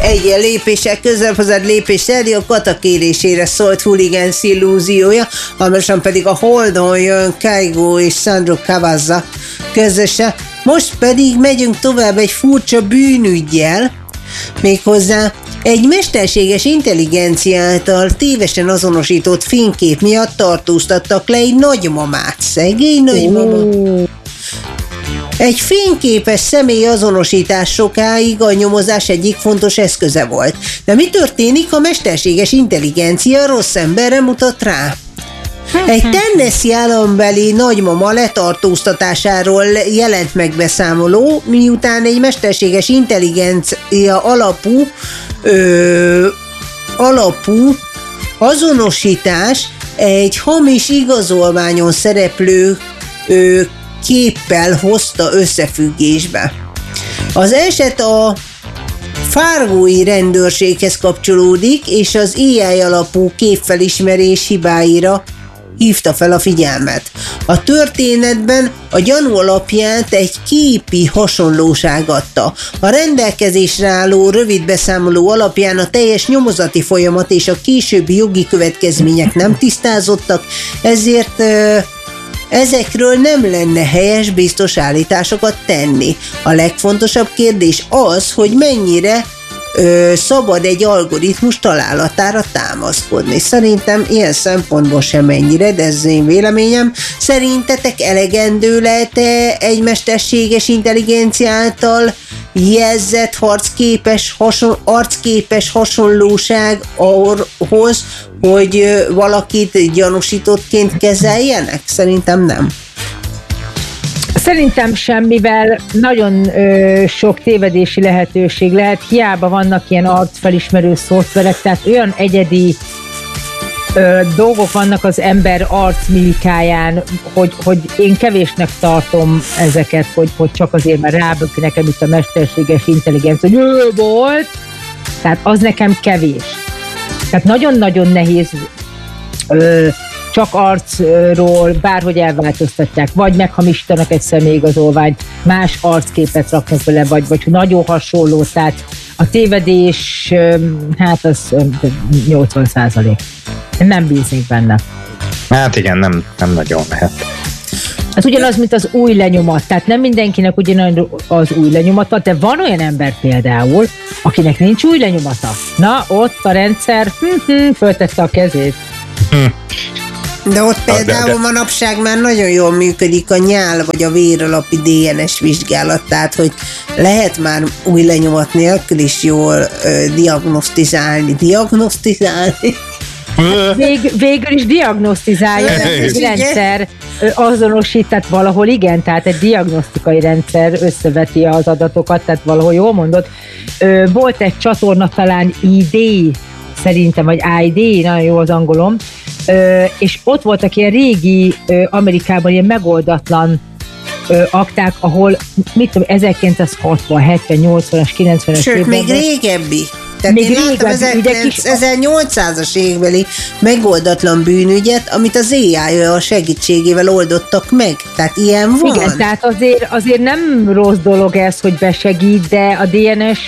egy lépéssel közelebb hozzád lépés Sergio Kata kérésére szólt Hooligans illúziója, hamarosan pedig a Holdon jön Kygo és Sandro Cavazza közösen. Most pedig megyünk tovább egy furcsa bűnüggyel, méghozzá egy mesterséges intelligencia által tévesen azonosított fénykép miatt tartóztattak le egy nagymamát. Szegény nagymama. Egy fényképes személy azonosítás sokáig a nyomozás egyik fontos eszköze volt. De mi történik, ha mesterséges intelligencia rossz emberre mutat rá? Egy Tennessee állambeli nagymama letartóztatásáról jelent meg beszámoló, miután egy mesterséges intelligencia alapú azonosítás egy hamis igazolványon szereplő képpel hozta összefüggésbe. Az eset a fargói rendőrséghez kapcsolódik, és az AI alapú képfelismerés hibáira hívta fel a figyelmet. A történetben a gyanú alapját egy képi hasonlóság adta. A rendelkezésre álló rövid beszámoló alapján a teljes nyomozati folyamat és a későbbi jogi következmények nem tisztázottak, ezért ezekről nem lenne helyes biztos állításokat tenni. A legfontosabb kérdés az, hogy mennyire szabad egy algoritmus találatára támaszkodni. Szerintem ilyen szempontból sem ennyire, de ez én véleményem. Szerintetek elegendő lehet-e egy mesterséges intelligencia által jelzett arcképes hasonlóság ahhoz, hogy valakit gyanúsítottként kezeljenek? Szerintem nem. Szerintem semmivel nagyon sok tévedési lehetőség lehet, hiába vannak ilyen arcfelismerő szoftverek, tehát olyan egyedi dolgok vannak az ember arcmimikáján, hogy én kevésnek tartom ezeket, hogy csak azért, mert rábök nekem itt a mesterséges intelligencia, hogy ő volt, tehát az nekem kevés. Tehát nagyon-nagyon nehéz csak arcról bárhogy elváltoztatják, vagy meghamisítanak egy személyigazolványt, más arcképet raknak vele, vagy nagyon hasonló, tehát a tévedés, hát az 80%. Én nem bíznék benne. Hát igen, nem nagyon lehet. Ez ugyanaz, mint az új lenyomat, tehát nem mindenkinek ugyanaz az új lenyomata, de van olyan ember például, akinek nincs új lenyomata. Na, ott a rendszer föltette a kezét. De ott például manapság már nagyon jól működik a nyál vagy a véralapi DNS vizsgálat, tehát hogy lehet már új lenyomat nélkül is jól diagnosztizálni. Végül is diagnosztizálja, egy rendszer azonosít, tehát valahol igen, tehát egy diagnosztikai rendszer összeveti az adatokat, tehát valahol jól mondod. Volt egy csatorna, talán ID, szerintem, vagy ID, nagyon jó az angolom, és ott voltak ilyen régi Amerikában ilyen megoldatlan akták, ahol, mit tudom, 1960, 70, 80-as, 90-es sőt, évben. még régebbi. Tehát még én láttam 1800-as évbeli megoldatlan bűnügyet, amit az AI a segítségével oldottak meg. Tehát ilyen van. Igen, tehát azért nem rossz dolog ez, hogy besegít, de a DNS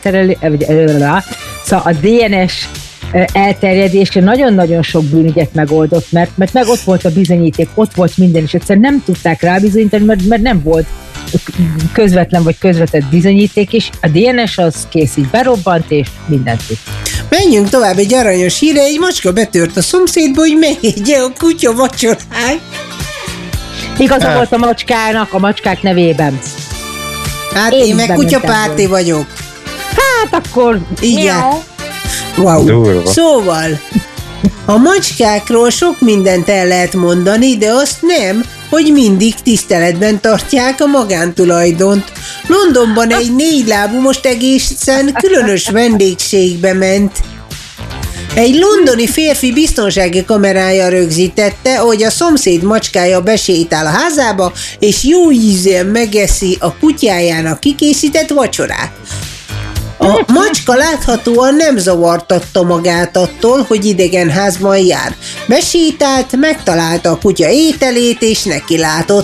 a DNS elterjedése nagyon-nagyon sok bűnügyet megoldott, mert meg ott volt a bizonyíték, ott volt minden, és egyszerűen nem tudták rábizonyítani, mert nem volt közvetlen vagy közvetett bizonyíték, és a DNS az készít, berobbant, és mindent tud. Menjünk tovább egy aranyos híre, egy macska betört a szomszédba, hogy megegye a kutya vacsorát. Igaza volt a macskának, a macskák nevében. Hát én meg kutyapárti vagyok. Hát akkor... Igen. Wow. Durva. Szóval, a macskákról sok mindent el lehet mondani, de azt nem, hogy mindig tiszteletben tartják a magántulajdont. Londonban egy 4 lábú most egészen különös vendégségbe ment. Egy londoni férfi biztonsági kamerája rögzítette, hogy a szomszéd macskája besétál a házába, és jó ízűen megeszi a kutyájának kikészített vacsorát. A macska láthatóan nem zavartatta magát attól, hogy idegen házban jár. Besétált, megtalálta a kutya ételét, és neki látott.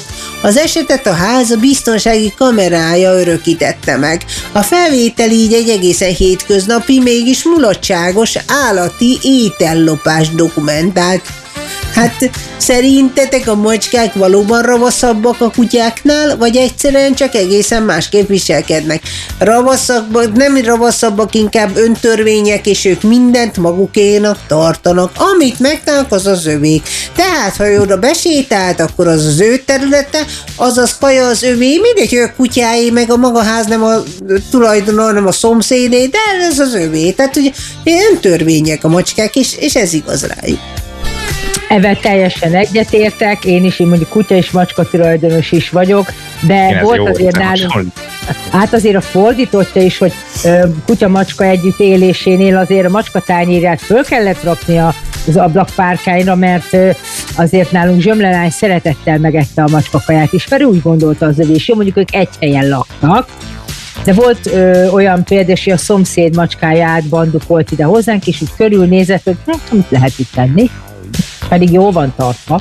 Az esetet a háza biztonsági kamerája örökítette meg. A felvétel így egy egészen hétköznapi, mégis mulatságos állati étellopást dokumentált. Hát szerintetek a macskák valóban ravaszabbak a kutyáknál, vagy egyszerűen csak egészen másképp viselkednek? Nem ravaszabbak, inkább öntörvények, és ők mindent magukénak tartanak. Amit megtalálnak, az az övék. Tehát, ha ő oda besétált, akkor az az ő területe, azaz kaja az övé, mindegy, hogy a kutyáé, meg a maga ház nem a tulajdona, hanem a szomszédé, de ez az övé. Tehát ugye öntörvények a macskák, és ez igaz rájuk. Ebben teljesen egyetértek, én mondjuk kutya és macska tulajdonos is vagyok, de én volt azért nálunk, hát azért a fordítottja is, hogy kutya-macska együtt élésénél azért a macska tányérját föl kellett rakni az ablakpárkányra, mert azért nálunk zsömlelány szeretettel megette a macskakaját is, mert úgy gondolta az és jó, mondjuk ők egy helyen laktak, de volt olyan példa, hogy a szomszéd macskáját bandukolt ide hozzánk, és úgy körülnézett, hogy mit lehet itt tenni, pedig jól van tartva.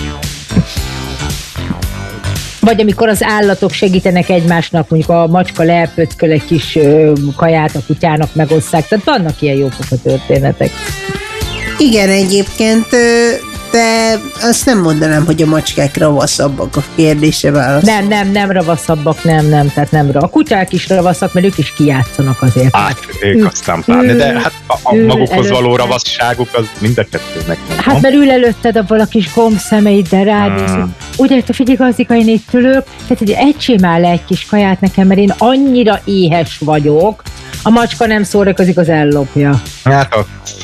Vagy amikor az állatok segítenek egymásnak, mondjuk a macska leelpöcköl egy kis kaját a kutyának megosszák, tehát vannak ilyen jópofa történetek. Igen, egyébként, de azt nem mondanám, hogy a macskák ravaszabbak a kérdése válasz. Nem ravaszabbak, nem, tehát nem. A kutyák is ravaszak, mert ők is kijátszanak azért. Hát, ők aztán pláne, de hát a magukhoz való ravasságuk az mind a kettőnek. Hát mert ül előtted abban a kis gombszemeiddel ránéz. Ugye, te figyelj, Gazdika, én itt ülök, tehát hogy egysémál le egy kis kaját nekem, mert én annyira éhes vagyok, a macska nem szórakozik, az ellopja. Hát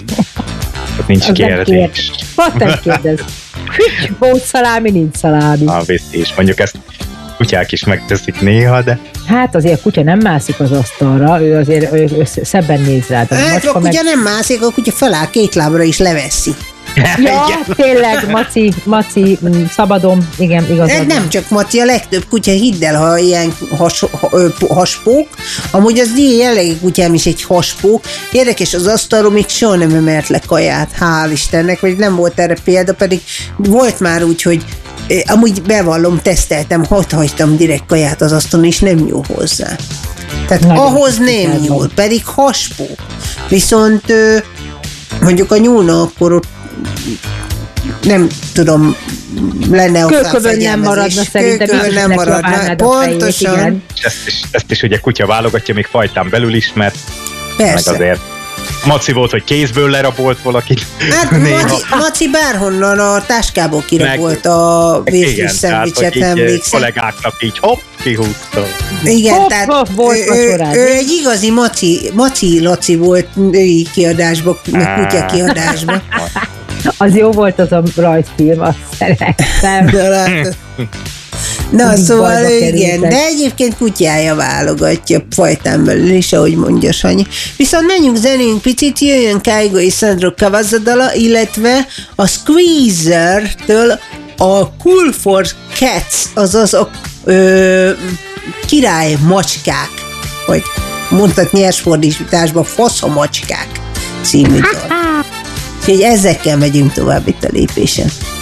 ott nincs kérdés. Ott nem kérdez. Volt szalámi, nincs szalámi. És mondjuk ezt kutyák is megteszik néha, de... Hát azért a kutya nem mászik az asztalra, ő azért szebben néz rá. Hát a kutya nem mászik, a kutya feláll két lábra is leveszi. Ja, tényleg, Maci, szabadon, igen, igazad. Nem csak Maci, a legtöbb kutya, hidd el, ha ilyen haspók, amúgy az jellegi kutyám is egy haspók, érdekes, az asztalról még soha nem emelt le kaját, hál' Istennek, vagy nem volt erre példa, pedig volt már úgy, hogy amúgy bevallom, teszteltem, hagytam direkt kaját az asztalon, és nem jó hozzá. Tehát nagyon ahhoz nem jó, pedig haspó. Viszont mondjuk a nyúlna akkor ott nem tudom, lenne a kőkövön nem maradna szerintem. Kőkövön nem maradna, pontosan. Ezt is ugye kutya válogatja még fajtán belül is, mert persze. Meg azért Maci volt, hogy kézből lerabolt valakit. Hát Maci bárhonnan a táskából kirabolt a vérzsés szendvicset, emlékszem. Kollégáknak így hopp, kihúzta. Igen, tehát ő egy igazi Maci Laci volt női kiadásban, meg kutya kiadásban. Az jó volt az a rajzfilm, azt szerettem. Na, szóval igen, de egyébként kutyája válogatja fajtán belül is, ahogy mondja Sanyi. Viszont menjünk zenénk picit, jöjjön Kygo és Sandro Cavazza, illetve a Squeezer-től a Cool for Cats, azaz a király macskák, vagy mondhat nyersfordításban faszamacskák című dal. Úgyhogy ezekkel megyünk tovább itt a lépésen.